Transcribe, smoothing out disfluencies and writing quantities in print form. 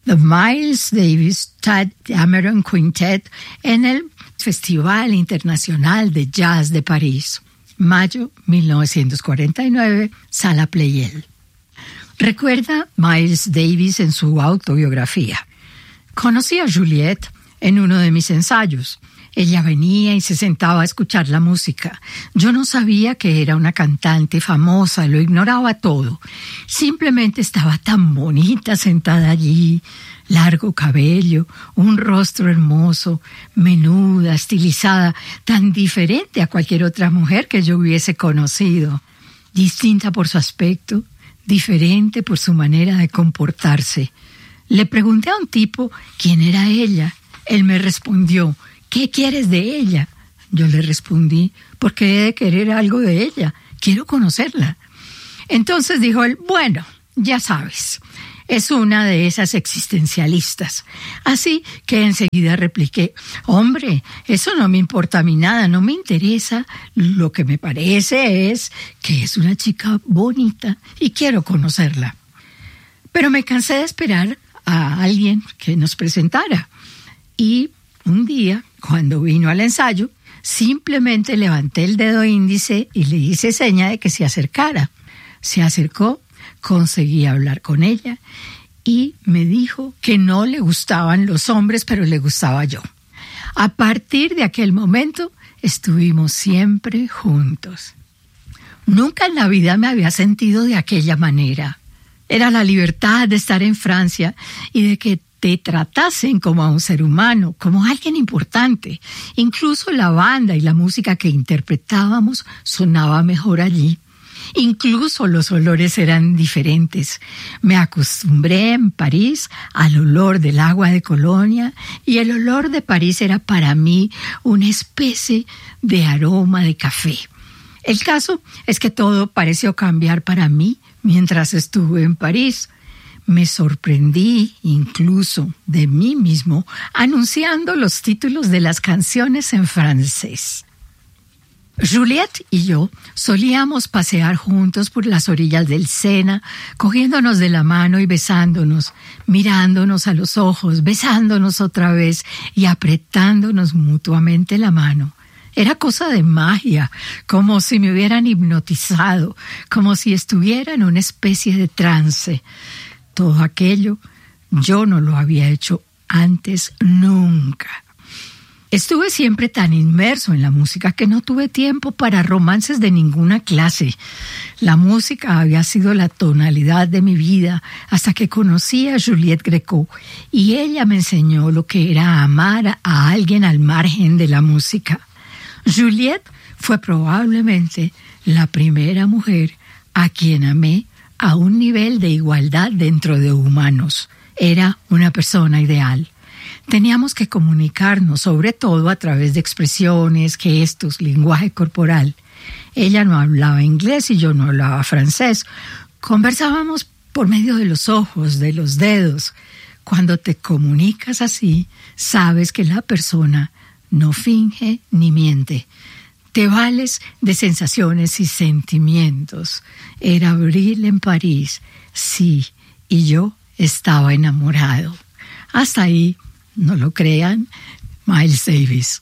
The Miles Davis Tadd Dameron Quintet en el Festival Internacional de Jazz de París, mayo 1949, Sala Pleyel. Recuerda Miles Davis en su autobiografía: conocí a Juliette en uno de mis ensayos. Ella venía y se sentaba a escuchar la música. Yo no sabía que era una cantante famosa, lo ignoraba todo. Simplemente estaba tan bonita sentada allí, largo cabello, un rostro hermoso, menuda, estilizada, tan diferente a cualquier otra mujer que yo hubiese conocido. Distinta por su aspecto, diferente por su manera de comportarse. Le pregunté a un tipo quién era ella. Él me respondió: ¿qué quieres de ella? Yo le respondí: ¿por qué he de querer algo de ella? Quiero conocerla. Entonces dijo él: bueno, ya sabes, es una de esas existencialistas. Así que enseguida repliqué: hombre, eso no me importa a mí nada, no me interesa. Lo que me parece es que es una chica bonita y quiero conocerla. Pero me cansé de esperar a alguien que nos presentara. Y un día, cuando vino al ensayo, simplemente levanté el dedo índice y le hice seña de que se acercara. Se acercó, conseguí hablar con ella y me dijo que no le gustaban los hombres, pero le gustaba yo. A partir de aquel momento, estuvimos siempre juntos. Nunca en la vida me había sentido de aquella manera. Era la libertad de estar en Francia y de que te tratasen como a un ser humano, como a alguien importante. Incluso la banda y la música que interpretábamos sonaba mejor allí. Incluso los olores eran diferentes. Me acostumbré en París al olor del agua de Colonia y el olor de París era para mí una especie de aroma de café. El caso es que todo pareció cambiar para mí mientras estuve en París. Me sorprendí incluso de mí mismo anunciando los títulos de las canciones en francés. Juliette y yo solíamos pasear juntos por las orillas del Sena, cogiéndonos de la mano y besándonos, mirándonos a los ojos, besándonos otra vez y apretándonos mutuamente la mano. Era cosa de magia, como si me hubieran hipnotizado, como si estuviera en una especie de trance. Todo aquello yo no lo había hecho antes nunca. Estuve siempre tan inmerso en la música que no tuve tiempo para romances de ninguna clase. La música había sido la tonalidad de mi vida hasta que conocí a Juliette Gréco y ella me enseñó lo que era amar a alguien al margen de la música. Juliette fue probablemente la primera mujer a quien amé a un nivel de igualdad dentro de humanos. Era una persona ideal. Teníamos que comunicarnos, sobre todo a través de expresiones, gestos, lenguaje corporal. Ella no hablaba inglés y yo no hablaba francés. Conversábamos por medio de los ojos, de los dedos. Cuando te comunicas así, sabes que la persona no finge ni miente. Te vales de sensaciones y sentimientos. Era abril en París, sí, y yo estaba enamorado. Hasta ahí, no lo crean, Miles Davis.